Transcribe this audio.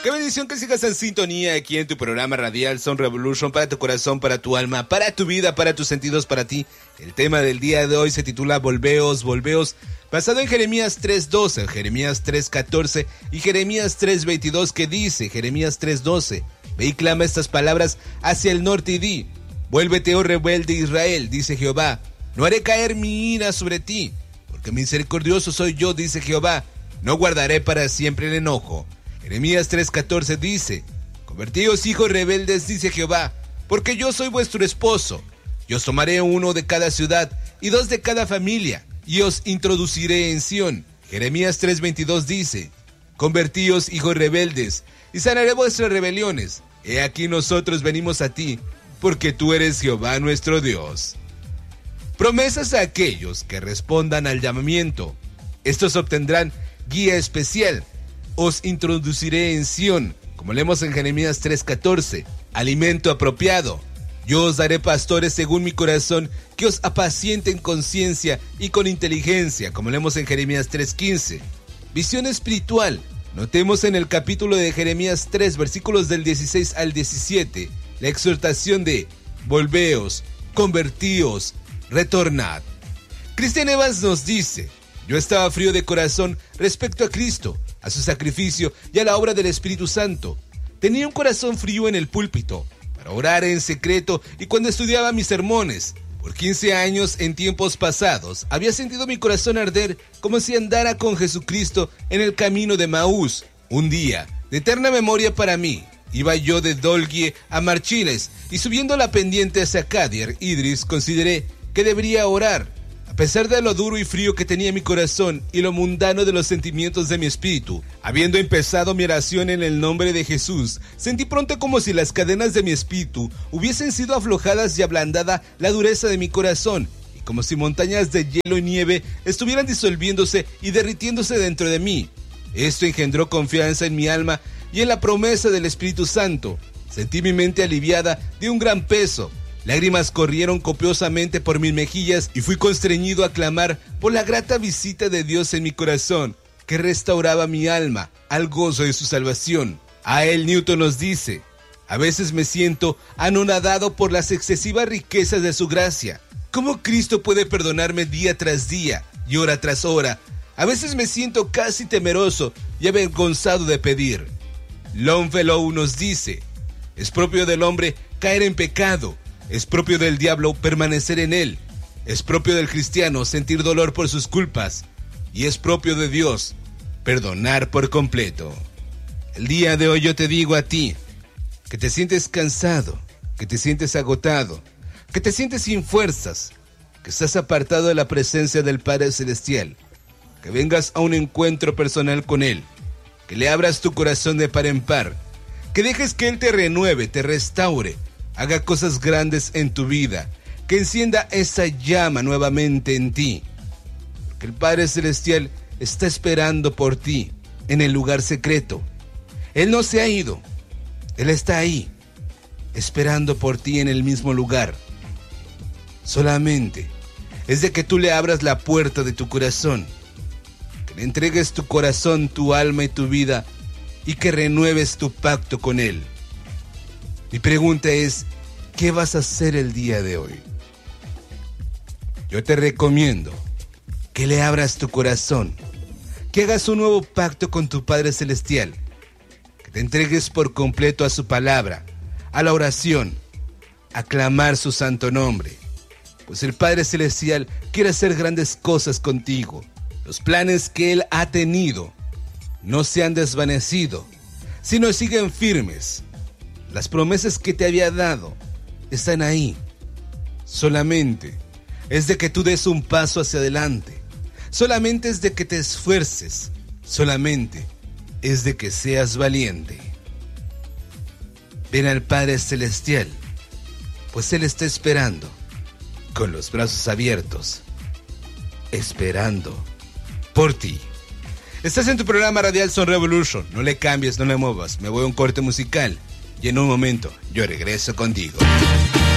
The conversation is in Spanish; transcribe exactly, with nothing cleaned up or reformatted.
Qué bendición que sigas en sintonía aquí en tu programa radial Sound Revolution, para tu corazón, para tu alma, para tu vida, para tus sentidos, para ti. El tema del día de hoy se titula Volveos, Volveos, basado en Jeremías tres doce, Jeremías tres catorce y Jeremías tres veintidós, que dice, Jeremías tres doce, ve y clama estas palabras hacia el norte y di, vuélvete, oh rebelde Israel, dice Jehová, no haré caer mi ira sobre ti, porque misericordioso soy yo, dice Jehová, no guardaré para siempre el enojo. Jeremías tres catorce dice, convertíos hijos rebeldes, dice Jehová, porque yo soy vuestro esposo. Yo os tomaré uno de cada ciudad y dos de cada familia, y os introduciré en Sión. Jeremías tres veintidós dice, convertíos hijos rebeldes, y sanaré vuestras rebeliones. He aquí nosotros venimos a ti, porque tú eres Jehová nuestro Dios. Promesas a aquellos que respondan al llamamiento. Estos obtendrán guía especial. Os introduciré en Sión, como leemos en Jeremías tres catorce, alimento apropiado. Yo os daré pastores según mi corazón, que os apacienten con ciencia y con inteligencia, como leemos en Jeremías tres quince. Visión espiritual. Notemos en el capítulo de Jeremías tres, versículos del dieciséis al diecisiete, la exhortación de volveos, convertíos, retornad. Cristian Evans nos dice, yo estaba frío de corazón respecto a Cristo, a su sacrificio y a la obra del Espíritu Santo. Tenía un corazón frío en el púlpito, para orar en secreto y cuando estudiaba mis sermones. Por quince años en tiempos pasados, había sentido mi corazón arder como si andara con Jesucristo en el camino de Maús. Un día, de eterna memoria para mí, iba yo de Dolgie a Marchiles y subiendo la pendiente hacia Cadier Idris, consideré que debería orar. A pesar de lo duro y frío que tenía mi corazón y lo mundano de los sentimientos de mi espíritu, habiendo empezado mi oración en el nombre de Jesús, sentí pronto como si las cadenas de mi espíritu hubiesen sido aflojadas y ablandada la dureza de mi corazón, y como si montañas de hielo y nieve estuvieran disolviéndose y derritiéndose dentro de mí. Esto engendró confianza en mi alma y en la promesa del Espíritu Santo. Sentí mi mente aliviada de un gran peso. Lágrimas corrieron copiosamente por mis mejillas y fui constreñido a clamar por la grata visita de Dios en mi corazón, que restauraba mi alma al gozo de su salvación. A él Newton nos dice, a veces me siento anonadado por las excesivas riquezas de su gracia. ¿Cómo Cristo puede perdonarme día tras día y hora tras hora? A veces me siento casi temeroso y avergonzado de pedir. Longfellow nos dice, es propio del hombre caer en pecado. Es propio del diablo permanecer en él. Es propio del cristiano sentir dolor por sus culpas. Y es propio de Dios perdonar por completo. El día de hoy yo te digo a ti, que te sientes cansado, que te sientes agotado, que te sientes sin fuerzas, que estás apartado de la presencia del Padre Celestial, que vengas a un encuentro personal con Él, que le abras tu corazón de par en par, que dejes que Él te renueve, te restaure, haga cosas grandes en tu vida, que encienda esa llama nuevamente en ti. Porque el Padre Celestial está esperando por ti en el lugar secreto. Él no se ha ido, Él está ahí, esperando por ti en el mismo lugar. Solamente es de que tú le abras la puerta de tu corazón, que le entregues tu corazón, tu alma y tu vida, y que renueves tu pacto con Él. Mi pregunta es, ¿qué vas a hacer el día de hoy? Yo te recomiendo que le abras tu corazón, que hagas un nuevo pacto con tu Padre Celestial, que te entregues por completo a su palabra, a la oración, a clamar su santo nombre, pues el Padre Celestial quiere hacer grandes cosas contigo. Los planes que Él ha tenido no se han desvanecido, sino siguen firmes. Las promesas que te había dado están ahí. Solamente es de que tú des un paso hacia adelante. Solamente es de que te esfuerces. Solamente es de que seas valiente. Ven al Padre Celestial, pues Él está esperando, con los brazos abiertos, esperando por ti. Estás en tu programa radial Sound Revolution. No le cambies, no le muevas. Me voy a un corte musical. Y en un momento, yo regreso contigo.